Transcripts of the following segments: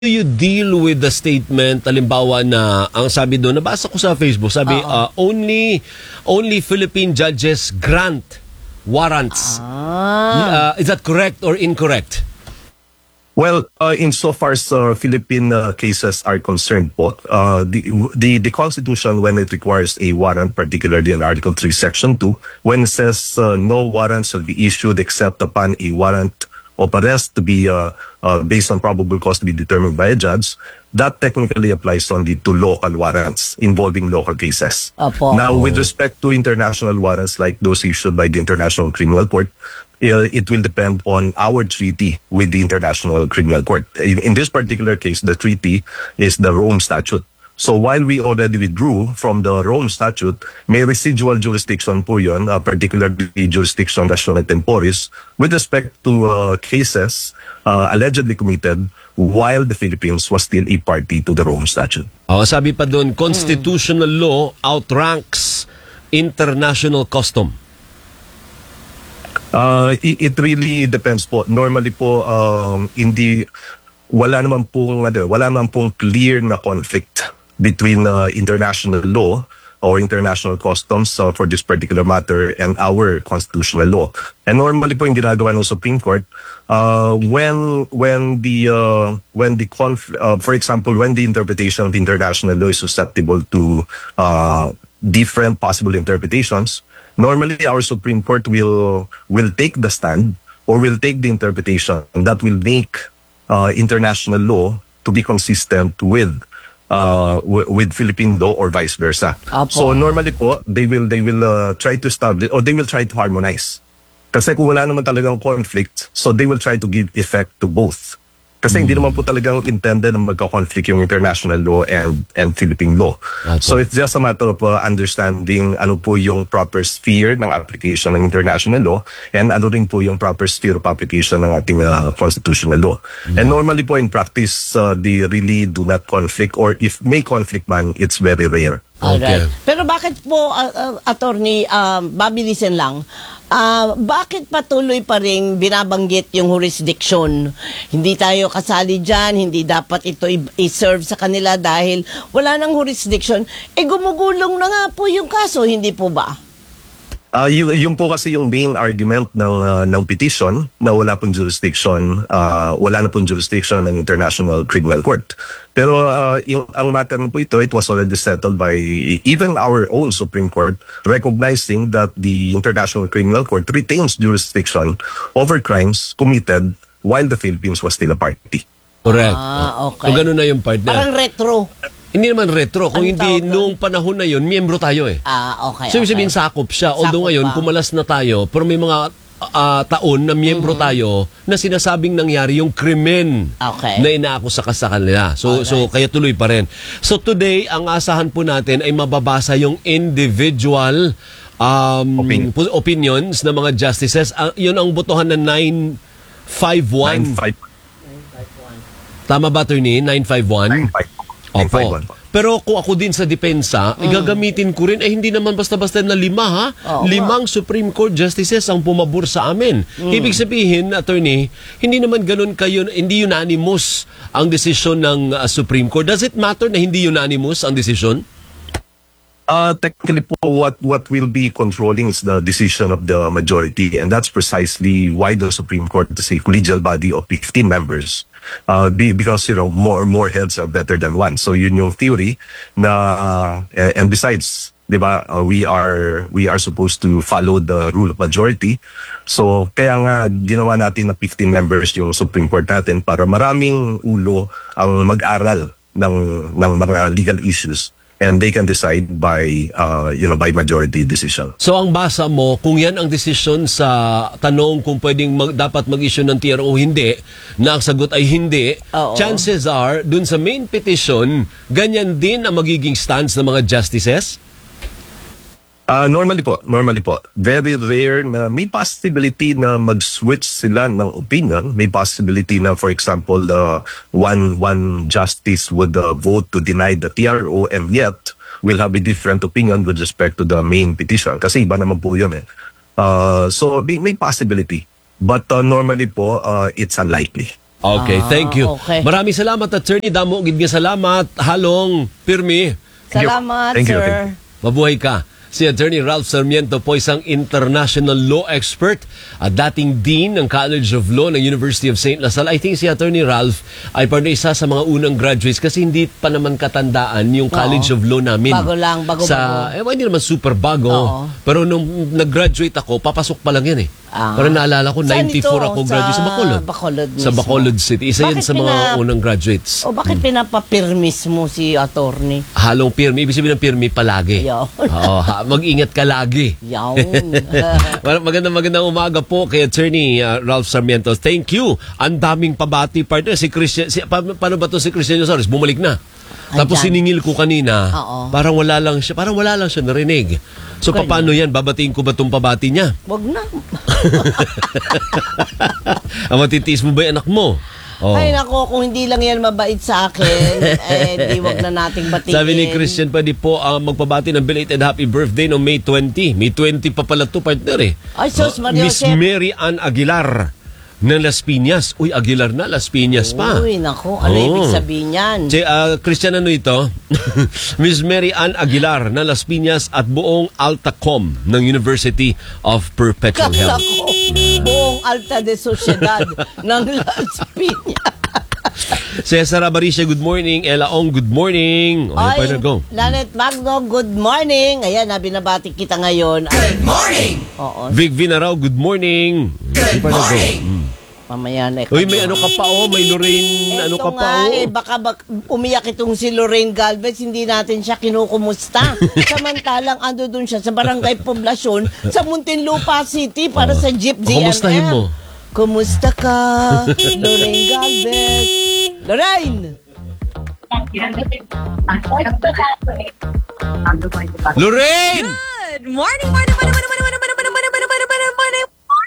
do you deal with the statement, halimbawa na, ang sabi doon, nabasa ko sa Facebook, sabi, only Philippine judges grant warrants. Is that correct or incorrect? Well, insofar as Philippine cases are concerned po, the Constitution, when it requires a warrant, particularly in Article 3, Section 2, when it says no warrant shall be issued except upon a warrant of arrest to be based on probable cause to be determined by a judge, that technically applies only to local warrants involving local cases. Now, with respect to international warrants like those issued by the International Criminal Court, it will depend on our treaty with the International Criminal Court. In this particular case, the treaty is the Rome Statute. So while we already withdrew from the Rome Statute, may residual jurisdiction po yun, particularly jurisdiction rational temporis, with respect to cases allegedly committed while the Philippines was still a party to the Rome Statute. Sabi pa doon, constitutional law outranks international custom. It really depends po. Normally po, wala naman pong clear na conflict between international law or international customs for this particular matter and our constitutional law. And normally po yung ginagawa ng Supreme Court, for example, when the interpretation of international law is susceptible to different possible interpretations, normally our Supreme Court will take the stand or will take the interpretation that will make international law to be consistent with Philippine law or vice versa. So normally po, they will try to establish or they will try to harmonize. Kasi kung wala naman talagang conflict, so they will try to give effect to both. Kasi hindi naman po talagang intended na magka-conflict yung international law and Philippine law. So it's just a matter of understanding ano po yung proper sphere ng application ng international law and ano rin po yung proper sphere of application ng ating constitutional law. And normally po in practice, they really do not conflict, or if may conflict man, it's very rare. Alright. Pero bakit po, attorney, babilisin lang, bakit patuloy pa rin binabanggit yung jurisdiction? Hindi tayo kasali dyan, hindi dapat ito i-serve sa kanila dahil wala nang jurisdiction. Gumugulong na nga po yung kaso, hindi po ba? Yung po kasi yung main argument ng petition na wala pong jurisdiction, wala na pong jurisdiction ng International Criminal Court. Pero ang matter po ito, it was already settled by even our own Supreme Court, recognizing that the International Criminal Court retains jurisdiction over crimes committed while the Philippines was still a party. Correct. Okay. So ganun na yung part na. Parang retro. Hindi naman retro. Kung hindi noong panahon na yun, miyembro tayo eh. Okay. So ibig sabihin sakop siya. Although ngayon, pumalas na tayo, pero may mga taon na miyembro tayo na sinasabing nangyari yung krimen na inaakusa ka sa kanila. So kaya tuloy pa rin. So today, ang asahan po natin ay mababasa yung individual opinions ng mga justices. Yun ang botohan na 951. Tama ba, attorney? 951? Opo. Pero kung ako din sa depensa, igagamitin ko rin, hindi naman basta-basta na 5 ha? 5 Supreme Court justices ang pumabor sa amin. Ibig sabihin, attorney, hindi naman ganun kayo, hindi unanimous ang desisyon ng Supreme Court. Does it matter na hindi unanimous ang desisyon? Technically po, what will be controlling is the decision of the majority, and that's precisely why the Supreme Court is a collegial body of 15 members. Because more heads are better than one. So yun yung theory na and besides, 'di ba, we are supposed to follow the rule of majority. So kaya nga ginawa natin na 15 members yung Supreme Court natin para maraming ulo ang mag-aral ng mga legal issues. And they can decide by majority decision. So ang basa mo, kung yan ang desisyon sa tanong kung pwedeng dapat mag-issue ng TRO o hindi, na ang sagot ay hindi, chances are, dun sa main petition, ganyan din ang magiging stance ng mga justices? Normally po. Very rare na may possibility na mag-switch sila ng opinion. May possibility na, for example, one justice would vote to deny the TRO and yet will have a different opinion with respect to the main petition. Kasi iba naman po yun eh. So may possibility. But normally po, it's unlikely. Okay, thank you. Okay. Maraming salamat, attorney. Damo, gid nga salamat. Halong, pirmi. Salamat, Thank you. sir. Mabuhay ka. Si Attorney Ralph Sarmiento po isang international law expert at dating dean ng College of Law ng University of St. Lasal. I think si Attorney Ralph ay parang isa sa mga unang graduates kasi hindi pa naman katandaan yung College of Law namin. Bago lang, bago. Hindi naman super bago. Oo. Pero nung nag-graduate ako, papasok pa lang yan eh. Ah. Pero naalala ko, Saan 94 ito? ako graduate sa Bacolod. Bacolod Sa mismo. Bacolod City. Isa yan Bakit sa mga unang graduates. O bakit pinapapirmis mo si attorney? Halong pirmi. Ibig sabihin ng pirmi palagi. Yaw. Oo, mag-ingat ka lagi. Yawn. Magandang umaga po kay Attorney Ralph Sarmiento. Thank you. Ang daming pabati partner. Si Christian, paano ba to si Christian Yosaris? Bumalik na. Tapos Andyan. siningil ko kanina. Oo. Parang wala lang siya narinig. So Okay. paano yan? Babatiin ko ba itong pabati niya? Wag na. Matitiis mo ba yung anak mo? Oh. Ay nako, kung hindi lang yan mabait sa akin, di wag na nating batiin. Sabi ni Christian, pwede po magpabati ng belated happy birthday no May 20. May 20 pa pala to partner eh. Ay, sus, Maria Miss Josep. Mary Ann Aguilar ng Las Piñas. Uy, Aguilar na, Las Piñas pa. Uy, nako, ano ibig sabihin yan? Christian, ano ito? Miss Mary Ann Aguilar ng Las Piñas at buong Altacom ng University of Perpetual Kala Health. ko, buong Alta de Sociedad ng Las Piñas. Cesar Abaricia, good morning. Ella Ong, good morning. Okay, pwede go. Lanet Magno, good morning. Ayan, binabati kita ngayon. Good morning! Oo, Vic Vinaraw, good morning. Good morning. mamaya na. Uy, may ano ka pa may Lorraine, ano ka pa baka umiyak itong si Lorraine Galvez, hindi natin siya kinukumusta. Samantalang ando dun siya sa Barangay Poblasyon sa Muntinlupa City para sa Jeep DMM. Kumustahin mo? Kumusta ka, Lorraine Galvez? Lorraine! Lorraine! Good morning.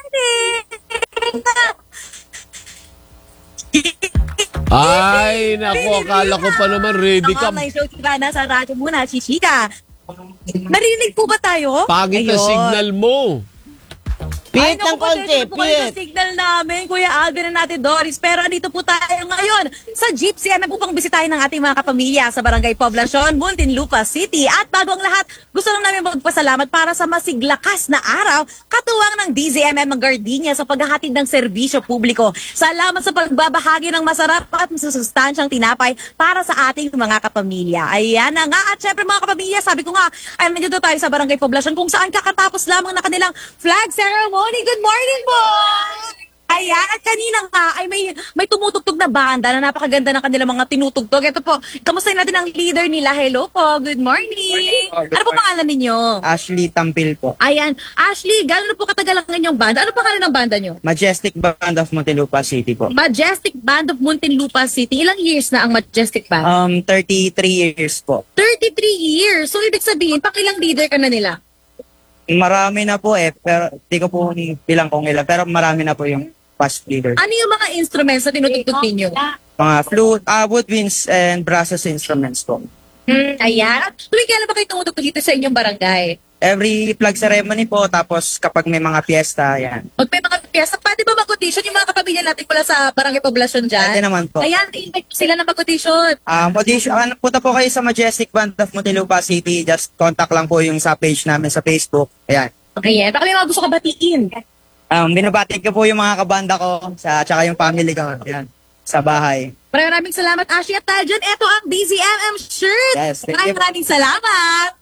Ay, naku, akala ko pa naman ready ka. May show diba nasa radyo muna, si Chika. Narinig po ba tayo? Pangit na Ayun. signal mo. Pihit Ay, ng naku, konti, pasensya na po kayo sa pihit. signal namin, Kuya Alvin na natin, Doris. Pero andito po tayo ngayon sa Jeep CMM upang bisitahin ng ating mga kapamilya sa Barangay Poblasyon, Muntinlupa City. At bago ang lahat, gusto lang namin magpasalamat para sa masiglakas na araw, katuwang ng DZMM ng Gardenia sa paghahatid ng serbisyo publiko. Salamat sa pagbabahagi ng masarap at masusustansyang tinapay para sa ating mga kapamilya. Ayan na nga. At syempre mga kapamilya, sabi ko nga, ay nandito tayo sa Barangay Poblasyon kung saan kakatapos lamang na kanilang flag ceremony. Good morning po! Ayan, at kanina nga ay may tumutugtog na banda na napakaganda ng kanilang mga tinutugtog. Ito po, kamustahin natin ang leader nila. Hello po, good morning. Ano po pangalan ninyo? Ashley Tampil po. Ayan, Ashley, gano'n po katagal ang inyong banda? Ano pangalan ng banda nyo? Majestic Band of Muntinlupa City po. Majestic Band of Muntinlupa City. Ilang years na ang Majestic Band? 33 years po. 33 years. So, ibig sabihin, pakilang leader ka na nila? Marami na po pero di ko po bilang kung ilan, pero marami na po yung past leader. Ano yung mga instruments na tinutugtog ninyo? Mga flute, woodwinds, and brasses instruments po. Ayan. Tuwing kailan ba kayo tumutugtog dito sa inyong barangay? Every flag ceremony po, tapos kapag may mga fiesta, yan. Pag may mga piyesta, pwede ba mag-audition yung mga kapamilya natin mula sa Barangay Poblasyon dyan? Pwede naman po. Ayan, invite sila na mag-audition. Audition, punta po kayo sa Majestic Band of Muntinlupa City. Just contact lang po yung sa page namin sa Facebook. Ayan. Ayan, baka may mga gusto ka batiin. Binabati ko po yung mga kabanda ko, tsaka yung family ko. Ayan. Sa bahay. Maraming salamat, Ashley. At dahil dyan, ito ang DZMM shirt. Yes, thank you. Maraming salamat.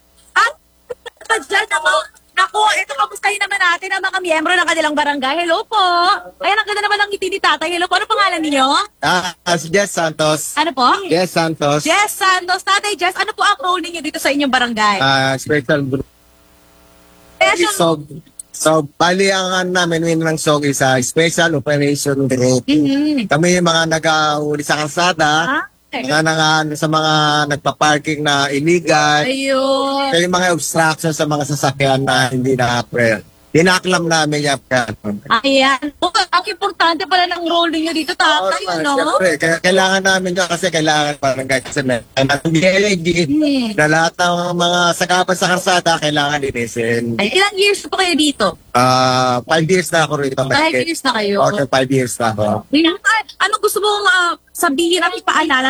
At dyan ako, ito kamustahin naman natin ang mga miyembro ng kanilang barangay. Hello po. Ayan, ang ganda naman ang ngiti ni tatay. Hello po, ano pangalan ninyo? Si Jess Santos. Ano po? Jess Santos. Jess Santos. Tatay Jess, ano po ang role ninyo dito sa inyong barangay? Special group. Special. So, bali ang namin ng SOG is Special Operation Group. Mhm. Kami yung mga nag-auli sa kalsada, sa mga nagpa-parking na illegal, Ayun. kaya yung mga obstruction sa mga sasakyan na hindi na-approve. dinaklam namin yan. Ayan. Ang importante pala ng role niyo dito, tatay, no? Siyempre, kailangan namin yun kasi kailangan barangay kasi may DLG na lahat ng mga sakapan sa karsada kailangan linisin. Ay, ilang years pa kayo dito? 5 years na ako rito. 5 years na kayo. Okay, 5 years na ako. Ano gusto mong sabihin at ipaalala